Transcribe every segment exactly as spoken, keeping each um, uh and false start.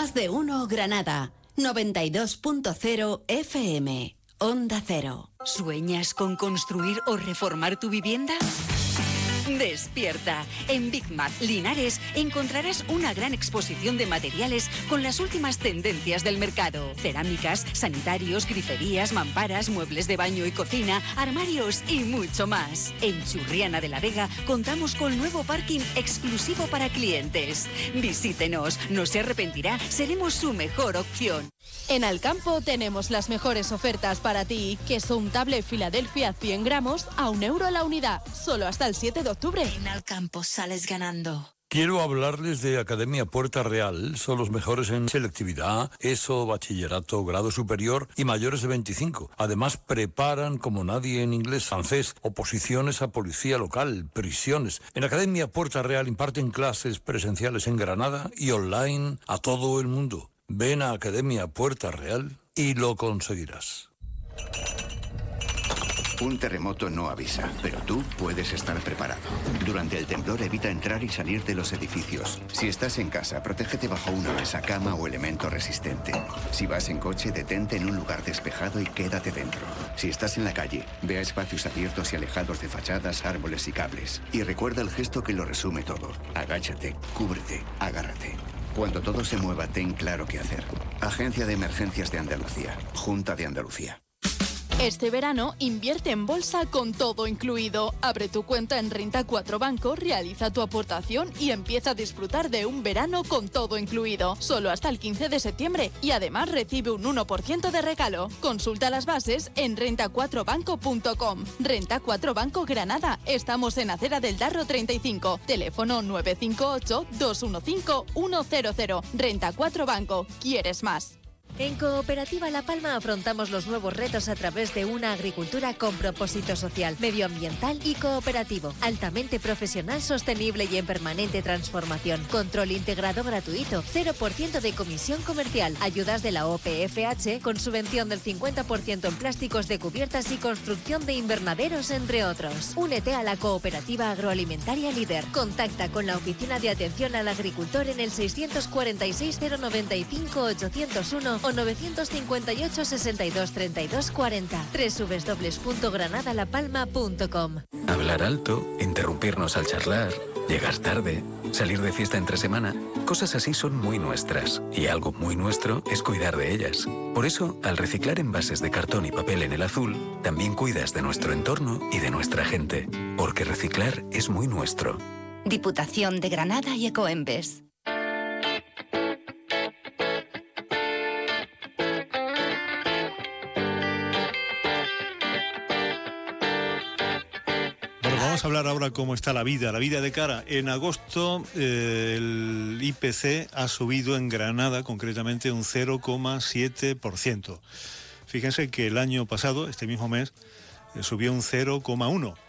Más de uno Granada, noventa y dos punto cero F M, Onda Cero. ¿Sueñas con construir o reformar tu vivienda? Despierta. En Big Mac Linares encontrarás una gran exposición de materiales con las últimas tendencias del mercado. Cerámicas, sanitarios, griferías, mamparas, muebles de baño y cocina, armarios y mucho más. En Churriana de la Vega contamos con nuevo parking exclusivo para clientes. Visítenos, no se arrepentirá, seremos su mejor opción. En Alcampo tenemos las mejores ofertas para ti. Queso untable Filadelfia cien gramos a un euro la unidad. Solo hasta el siete de octubre. En Alcampo sales ganando. Quiero hablarles de Academia Puerta Real. Son los mejores en selectividad, ESO, bachillerato, grado superior y mayores de veinticinco. Además, preparan como nadie en inglés, francés, oposiciones a policía local, prisiones. En Academia Puerta Real imparten clases presenciales en Granada y online a todo el mundo. Ven a Academia Puerta Real y lo conseguirás. Un terremoto no avisa, pero tú puedes estar preparado. Durante el temblor evita entrar y salir de los edificios. Si estás en casa, protégete bajo una mesa, cama o elemento resistente. Si vas en coche, detente en un lugar despejado y quédate dentro. Si estás en la calle, ve a espacios abiertos y alejados de fachadas, árboles y cables. Y recuerda el gesto que lo resume todo. Agáchate, cúbrete, agárrate. Cuando todo se mueva, ten claro qué hacer. Agencia de Emergencias de Andalucía. Junta de Andalucía. Este verano invierte en bolsa con todo incluido. Abre tu cuenta en Renta cuatro Banco, realiza tu aportación y empieza a disfrutar de un verano con todo incluido. Solo hasta el quince de septiembre y además recibe un uno por ciento de regalo. Consulta las bases en renta cuatro banco punto com. Renta cuatro Banco Granada. Estamos en Acera del Darro treinta y cinco. Teléfono nueve cinco ocho, dos uno cinco, uno cero cero. Renta cuatro Banco. ¿Quieres más? En Cooperativa La Palma afrontamos los nuevos retos a través de una agricultura con propósito social, medioambiental y cooperativo, altamente profesional, sostenible y en permanente transformación. Control integrado gratuito, cero por ciento de comisión comercial, ayudas de la O P F H con subvención del cincuenta por ciento en plásticos de cubiertas y construcción de invernaderos, entre otros. Únete a la Cooperativa Agroalimentaria Líder. Contacta con la Oficina de Atención al Agricultor en el seiscientos cuarenta y seis, cero noventa y cinco, ochocientos uno o novecientos cincuenta y ocho, sesenta y dos, treinta y dos, cuarenta. doble u doble u doble u punto granada la palma punto com. Hablar alto, interrumpirnos al charlar, llegar tarde, salir de fiesta entre semana, cosas así son muy nuestras. Y algo muy nuestro es cuidar de ellas. Por eso, al reciclar envases de cartón y papel en el azul, también cuidas de nuestro entorno y de nuestra gente. Porque reciclar es muy nuestro. Diputación de Granada y Ecoembes. Vamos a hablar ahora cómo está la vida, la vida de cara. En agosto eh, el I P C ha subido en Granada concretamente un cero coma siete por ciento. Fíjense que el año pasado, este mismo mes, eh, subió un cero coma uno por ciento.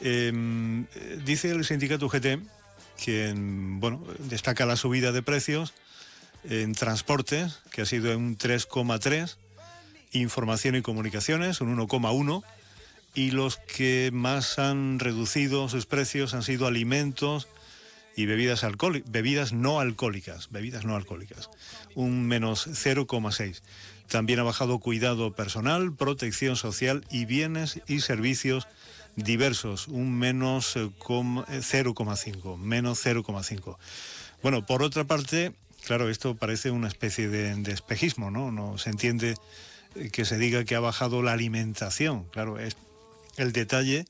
Eh, dice el sindicato U G T que bueno, destaca la subida de precios en transportes, que ha sido un tres coma tres por ciento, información y comunicaciones, un uno coma uno por ciento, y los que más han reducido sus precios han sido alimentos y bebidas alcohólicas, bebidas no alcohólicas, bebidas no alcohólicas, un menos cero coma seis por ciento. También ha bajado cuidado personal, protección social y bienes y servicios diversos, un menos cero coma cinco, menos cero coma cinco. Bueno, por otra parte, claro, esto parece una especie de, de espejismo, ¿no? No se entiende que se diga que ha bajado la alimentación, claro, es el detalle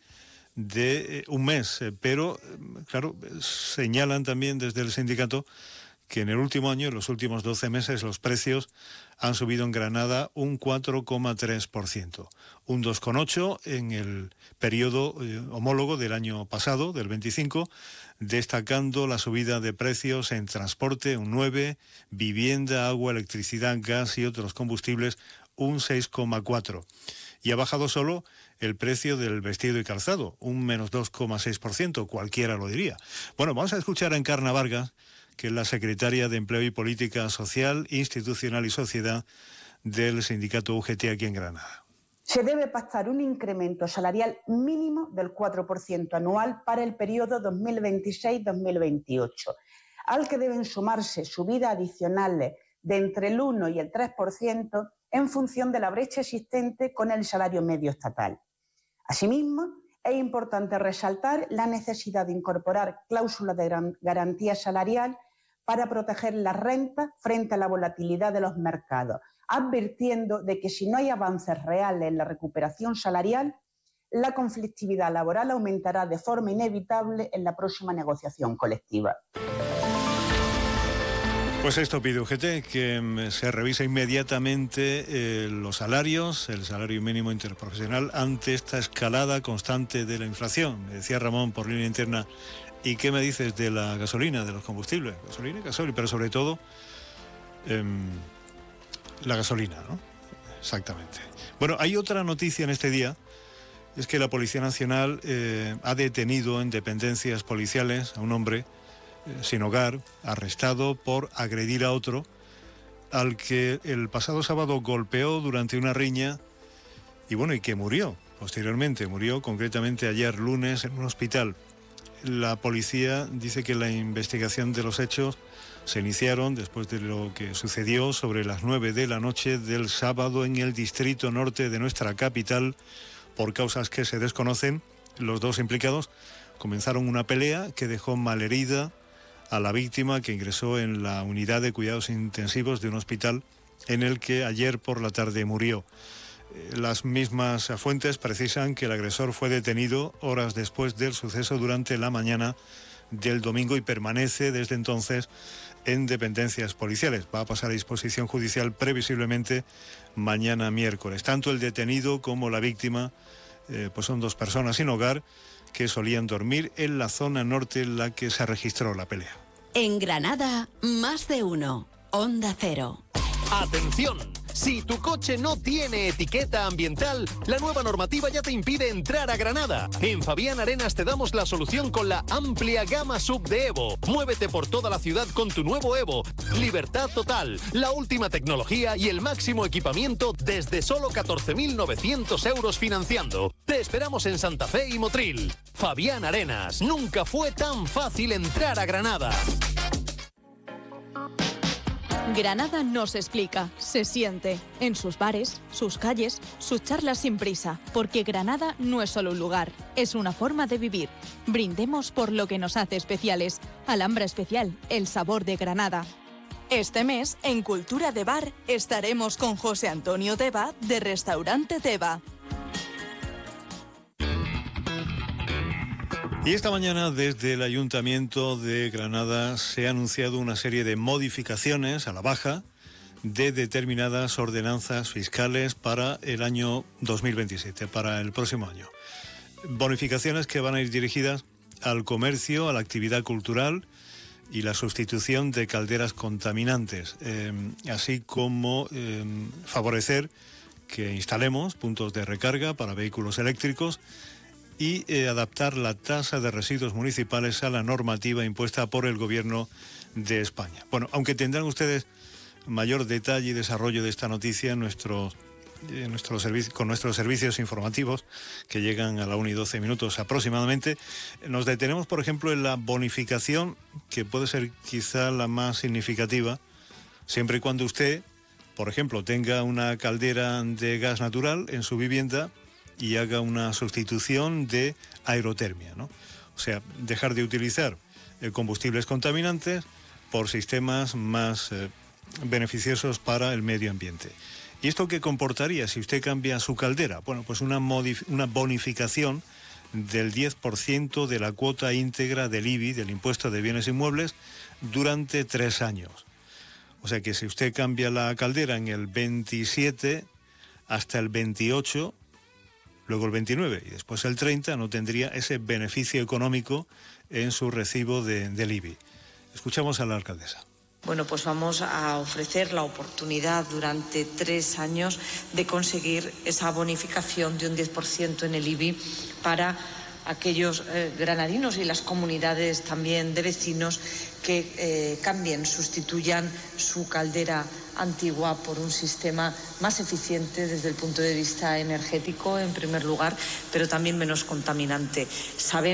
de un mes, pero claro, señalan también desde el sindicato que en el último año, en los últimos doce meses, los precios han subido en Granada un cuatro coma tres por ciento, un dos coma ocho por ciento en el periodo eh, homólogo del año pasado, del veinticinco, destacando la subida de precios en transporte, un nueve por ciento, vivienda, agua, electricidad, gas y otros combustibles, un seis coma cuatro por ciento. Y ha bajado solo el precio del vestido y calzado, un menos dos coma seis por ciento, cualquiera lo diría. Bueno, vamos a escuchar a Encarna Vargas, que es la secretaria de Empleo y Política Social, Institucional y Sociedad del sindicato U G T aquí en Granada. Se debe pactar un incremento salarial mínimo del cuatro por ciento anual para el periodo dos mil veintiséis dos mil veintiocho, al que deben sumarse subidas adicionales de entre el uno y el tres por ciento en función de la brecha existente con el salario medio estatal. Asimismo, es importante resaltar la necesidad de incorporar cláusulas de garantía salarial para proteger las rentas frente a la volatilidad de los mercados, advirtiendo de que si no hay avances reales en la recuperación salarial, la conflictividad laboral aumentará de forma inevitable en la próxima negociación colectiva. Pues esto pide U G T, que se revise inmediatamente eh, los salarios, el salario mínimo interprofesional, ante esta escalada constante de la inflación. Me decía Ramón por línea interna, ¿y qué me dices de la gasolina, de los combustibles? Gasolina y gasolina, pero sobre todo eh, la gasolina, ¿no? Exactamente. Bueno, hay otra noticia en este día, es que la Policía Nacional eh, ha detenido en dependencias policiales a un hombre sin hogar, arrestado por agredir a otro, al que el pasado sábado golpeó durante una riña y bueno, y que murió, posteriormente murió, concretamente ayer lunes en un hospital. La policía dice que la investigación de los hechos se iniciaron después de lo que sucedió sobre las nueve de la noche del sábado en el distrito norte de nuestra capital. Por causas que se desconocen, los dos implicados comenzaron una pelea que dejó malherida a la víctima, que ingresó en la unidad de cuidados intensivos de un hospital en el que ayer por la tarde murió. Las mismas fuentes precisan que el agresor fue detenido horas después del suceso durante la mañana del domingo y permanece desde entonces en dependencias policiales. Va a pasar a disposición judicial previsiblemente mañana miércoles. Tanto el detenido como la víctima eh, pues son dos personas sin hogar que solían dormir en la zona norte en la que se registró la pelea. En Granada, más de uno. Onda Cero. ¡Atención! Si tu coche no tiene etiqueta ambiental, la nueva normativa ya te impide entrar a Granada. En Fabián Arenas te damos la solución con la amplia gama sub de Evo. Muévete por toda la ciudad con tu nuevo Evo. Libertad total, la última tecnología y el máximo equipamiento desde solo catorce mil novecientos euros financiando. Te esperamos en Santa Fe y Motril. Fabián Arenas, nunca fue tan fácil entrar a Granada. Granada no se explica, se siente. En sus bares, sus calles, sus charlas sin prisa. Porque Granada no es solo un lugar, es una forma de vivir. Brindemos por lo que nos hace especiales. Alhambra Especial, el sabor de Granada. Este mes, en Cultura de Bar, estaremos con José Antonio Deva, de Restaurante Deva. Y esta mañana desde el Ayuntamiento de Granada se ha anunciado una serie de modificaciones a la baja de determinadas ordenanzas fiscales para el año dos mil veintisiete, para el próximo año. Bonificaciones que van a ir dirigidas al comercio, a la actividad cultural y la sustitución de calderas contaminantes, eh, así como eh, favorecer que instalemos puntos de recarga para vehículos eléctricos y eh, adaptar la tasa de residuos municipales a la normativa impuesta por el Gobierno de España. Bueno, aunque tendrán ustedes mayor detalle y desarrollo de esta noticia en nuestros, en nuestros servicios, con nuestros servicios informativos que llegan a la una y doce minutos aproximadamente, nos detenemos, por ejemplo, en la bonificación, que puede ser quizá la más significativa, siempre y cuando usted, por ejemplo, tenga una caldera de gas natural en su vivienda y haga una sustitución de aerotermia, ¿no? O sea, dejar de utilizar eh, combustibles contaminantes por sistemas más eh, beneficiosos para el medio ambiente. ¿Y esto qué comportaría si usted cambia su caldera? Bueno, pues una, modif- una bonificación del diez por ciento de la cuota íntegra del I B I, del impuesto de bienes inmuebles, durante tres años. O sea que si usted cambia la caldera en el veintisiete hasta el veintiocho, luego el veintinueve y después el treinta, no tendría ese beneficio económico en su recibo de, del I B I. Escuchamos a la alcaldesa. Bueno, pues vamos a ofrecer la oportunidad durante tres años de conseguir esa bonificación de un diez por ciento en el I B I para aquellos eh, granadinos y las comunidades también de vecinos que eh, cambien, sustituyan su caldera antigua por un sistema más eficiente desde el punto de vista energético, en primer lugar, pero también menos contaminante. Saben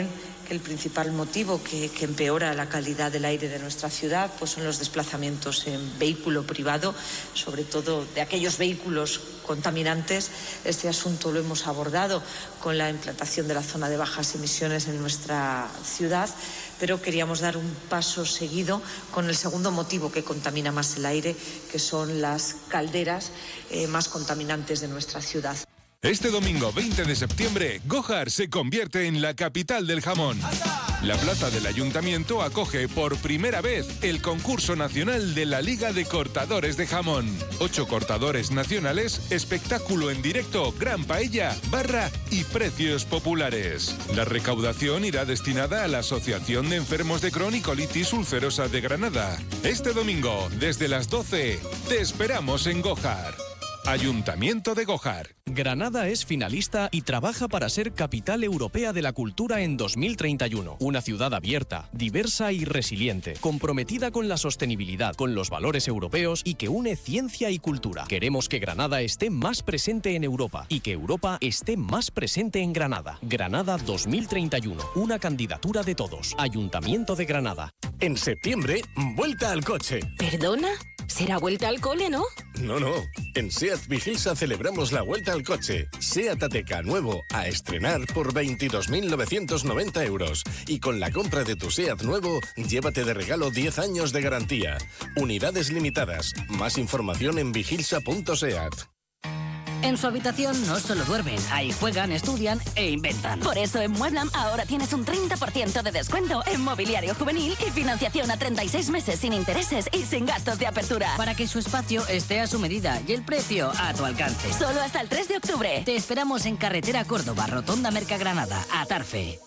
que el principal motivo que, que empeora la calidad del aire de nuestra ciudad pues son los desplazamientos en vehículo privado, sobre todo de aquellos vehículos contaminantes. Este asunto lo hemos abordado con la implantación de la zona de bajas emisiones en nuestra ciudad, pero queríamos dar un paso seguido con el segundo motivo que contamina más el aire, que son las calderas eh, más contaminantes de nuestra ciudad. Este domingo veinte de septiembre, Gójar se convierte en la capital del jamón. La plaza del Ayuntamiento acoge por primera vez el concurso nacional de la Liga de Cortadores de Jamón. Ocho cortadores nacionales, espectáculo en directo, gran paella, barra y precios populares. La recaudación irá destinada a la Asociación de Enfermos de Crohn y Colitis Ulcerosa de Granada. Este domingo, desde las doce, te esperamos en Gójar. Ayuntamiento de Gójar. Granada es finalista y trabaja para ser capital europea de la cultura en dos mil treinta y uno. Una ciudad abierta, diversa y resiliente, comprometida con la sostenibilidad, con los valores europeos y que une ciencia y cultura. Queremos que Granada esté más presente en Europa y que Europa esté más presente en Granada. Granada dos mil treinta y uno, una candidatura de todos. Ayuntamiento de Granada. En septiembre, vuelta al coche. ¿Perdona? Será vuelta al cole, ¿no? No, no. En SEAT Vigilsa celebramos la vuelta al coche. SEAT Ateca nuevo a estrenar por veintidós mil novecientos noventa euros. Y con la compra de tu SEAT nuevo, llévate de regalo diez años de garantía. Unidades limitadas. Más información en vigilsa punto seat. En su habitación no solo duermen, ahí juegan, estudian e inventan. Por eso en Mueblam ahora tienes un treinta por ciento de descuento en mobiliario juvenil y financiación a treinta y seis meses sin intereses y sin gastos de apertura. Para que su espacio esté a su medida y el precio a tu alcance. Solo hasta el tres de octubre. Te esperamos en Carretera Córdoba, Rotonda Mercagranada, Atarfe.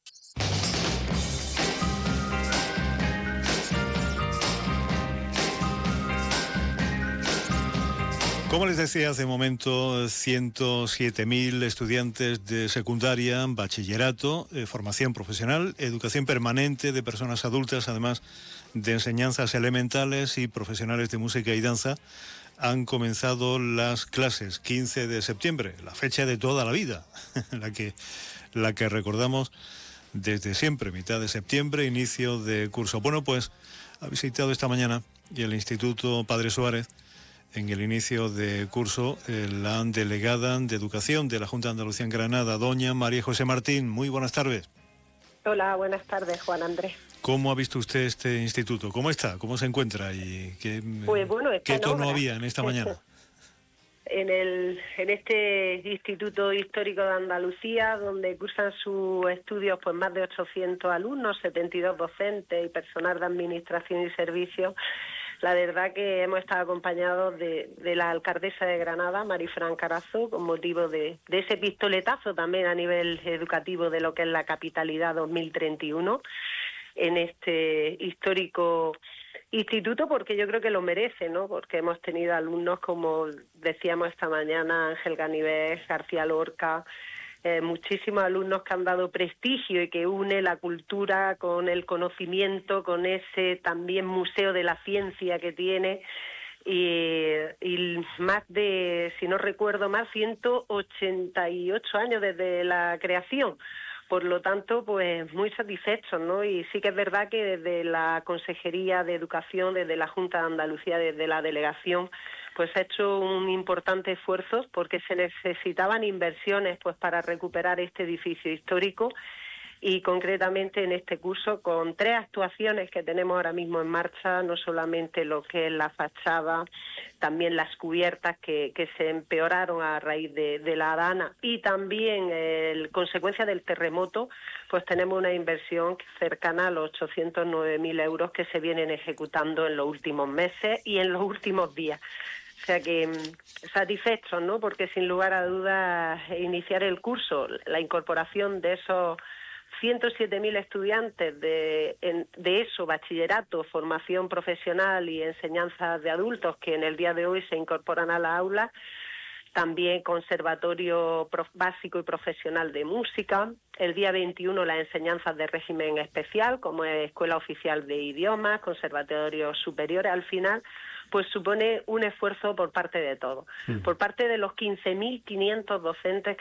Como les decía hace un momento, ciento siete mil estudiantes de secundaria, bachillerato, eh, formación profesional, educación permanente de personas adultas, además de enseñanzas elementales y profesionales de música y danza, han comenzado las clases quince de septiembre, la fecha de toda la vida, la que, la que recordamos desde siempre, mitad de septiembre, inicio de curso. Bueno, pues ha visitado esta mañana y el Instituto Padre Suárez, en el inicio de curso, eh, la delegada de Educación de la Junta de Andalucía en Granada, doña María José Martín. Muy buenas tardes. Hola, buenas tardes, Juan Andrés. ¿Cómo ha visto usted este instituto? ¿Cómo está? ¿Cómo se encuentra? ¿Y qué, pues bueno, ¿qué tono obra. había en esta mañana? En, el, en este Instituto Histórico de Andalucía, donde cursan sus estudios pues más de ochocientos alumnos, setenta y dos docentes y personal de administración y servicios. La verdad que hemos estado acompañados de, de la alcaldesa de Granada, Marifran Carazo, con motivo de, de ese pistoletazo también a nivel educativo de lo que es la capitalidad dos mil treinta y uno en este histórico instituto, porque yo creo que lo merece, ¿no? Porque hemos tenido alumnos, como decíamos esta mañana, Ángel Ganivés, García Lorca, Eh, muchísimos alumnos que han dado prestigio y que une la cultura con el conocimiento, con ese también museo de la ciencia que tiene y, y más de, si no recuerdo mal, ciento ochenta y ocho años desde la creación. Por lo tanto, pues muy satisfechos, ¿no? Y sí que es verdad que desde la Consejería de Educación, desde la Junta de Andalucía, desde la delegación, pues ha hecho un importante esfuerzo porque se necesitaban inversiones pues para recuperar este edificio histórico y concretamente en este curso con tres actuaciones que tenemos ahora mismo en marcha, no solamente lo que es la fachada, también las cubiertas que, que se empeoraron a raíz de, de la Dana y también el consecuencia del terremoto, pues tenemos una inversión cercana a los ochocientos nueve mil euros que se vienen ejecutando en los últimos meses y en los últimos días. O sea que satisfechos, ¿no? Porque sin lugar a dudas iniciar el curso, la incorporación de esos ciento siete mil estudiantes de, en, de eso, bachillerato, formación profesional y enseñanzas de adultos que en el día de hoy se incorporan a la aula, también conservatorio prof, básico y profesional de música, el día veintiuno las enseñanzas de régimen especial como es Escuela Oficial de Idiomas, conservatorios superiores, al final pues supone un esfuerzo por parte de todos, mm. por parte de los quince mil quinientos docentes